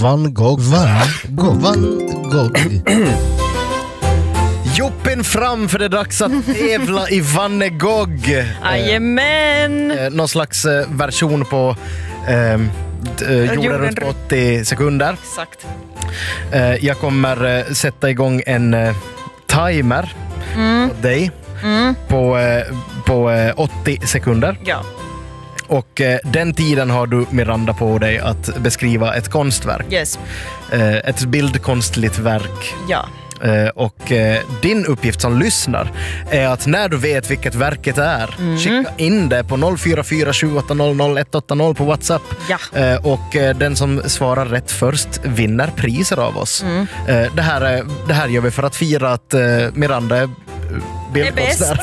Van Gogh. Joppen fram för det är dags att tävla i Van Gogh. Jajamän. Någon slags version på jorden runt på 80 sekunder. Exakt. Jag kommer sätta igång en timer åt dig på 80 sekunder. Ja. Och den tiden har du, Miranda, på dig att beskriva ett konstverk. Yes. Ett bildkonstligt verk. Ja. Och din uppgift som lyssnar är att när du vet vilket verket är, skicka in det på 044 780 180 på WhatsApp. Ja. Och den som svarar rätt först vinner priser av oss. Det här gör vi för att fira att Miranda är bildkonstnär.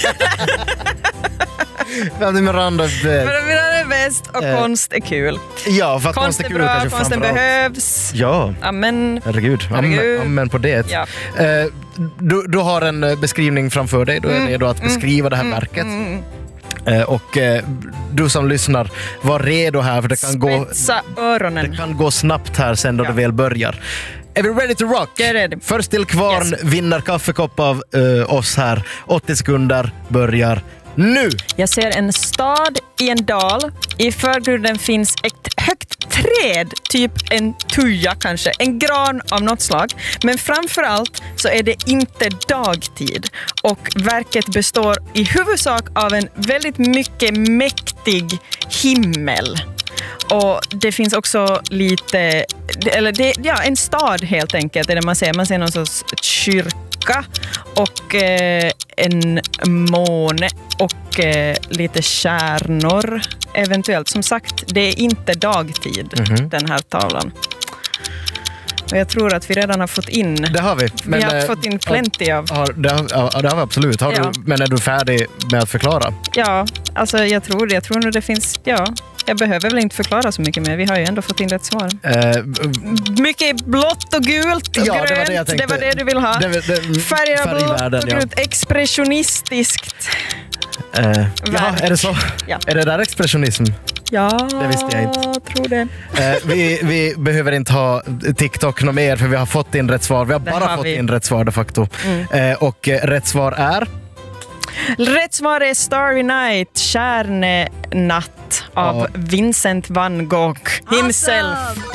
Miranda är bäst och konst är kul. Ja, för att konst är kul bra, kanske konsten framförallt. Behövs. Ja. Amen. Herregud. Amen på det. Ja. Du har en beskrivning framför dig. Du är redo att beskriva det här verket. Och du som lyssnar, var redo här för det kan Spetsa öronen. Det kan gå snabbt här sen då det väl börjar. Är vi ready to rock? Jag är ready. Först till kvarn vinner kaffekopp av oss här. 80 sekunder börjar nu. Jag ser en stad i en dal. I förgrunden finns ett högt träd, typ en tuja kanske, en gran av något slag. Men framförallt så är det inte dagtid. Och verket består i huvudsak av en väldigt mycket mäktig himmel. Och det finns också lite, en stad helt enkelt, där man ser någon sorts kyrka och en måne och lite stjärnor eventuellt. Som sagt, det är inte dagtid den här tavlan. Och jag tror att vi redan har fått in. Det har vi. Men, vi har fått in plenty av. Det har vi absolut. Men är du färdig med att förklara? Ja, alltså jag tror nog det finns. Ja, jag behöver väl inte förklara så mycket mer. Vi har ju ändå fått in rätt svar. Mycket blått och gult och grönt. Det var det du vill ha. Färger blått och gult. Expressionistiskt. Ja, är det så? Ja. Är det där expressionism? Ja, det visste jag inte. Tror det. Vi behöver inte ha TikTok något mer för vi har fått in rätt svar. Vi har bara fått in rätt svar de facto. Och rätt svar är? Rätt svar är Starry Night, Stjärnenatt av Vincent van Gogh himself.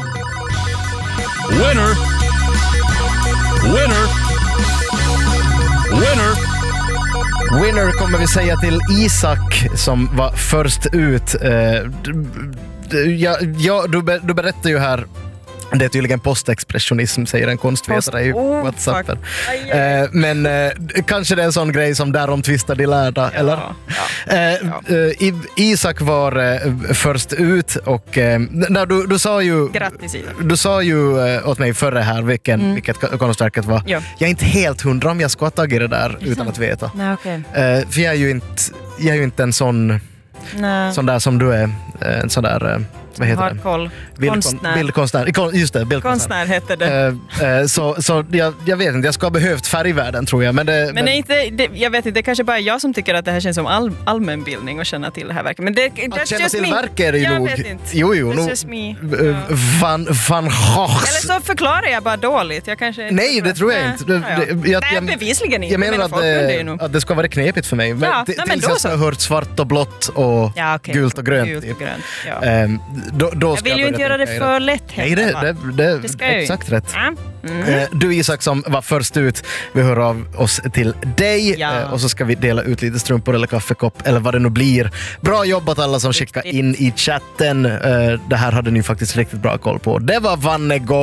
Winner! Winner! Winner! Winner kommer vi säga till Isak som var först ut. Du berättar ju här. Det är tydligen postexpressionism, säger en konstvetare i WhatsAppen. Men kanske det är en sån grej som därom tvistar de lärda, eller? Isak var först ut och du sa ju... Grattis, Isak. Du sa ju åt mig förra här vilket konstverket var. Ja. Jag är inte helt hundra om jag ska ha tagit det där utan att veta. Nej, okay. För jag är ju inte en sån där som du är. En sån där... Vad heter Hardkoll. Bildkonstnär. Just det, bildkonstnär. Konstnär heter det. Så jag vet inte, jag ska ha behövt färgvärlden tror jag. Men jag vet inte, det är kanske bara jag som tycker att det här känns som allmänbildning och känna till det här verket. Men att känna till verket är ju nog... Jag vet inte. Jo. Van Gogh. Eller så förklarar jag bara dåligt. Nej, det tror jag inte. Nej, bevisligen inte. Jag menar att det ska vara knepigt för mig. Men tills jag har hört svart och blått och gult och grönt. Då jag vill ju inte göra det för lätt. Nej, det är exakt rätt. Du Isak som var först ut, vi hör av oss till dig och så ska vi dela ut lite strumpor eller kaffekopp eller vad det nu blir. Bra jobbat alla som skickar in i chatten. Det här hade ni faktiskt riktigt bra koll på. Det var Van Gogh.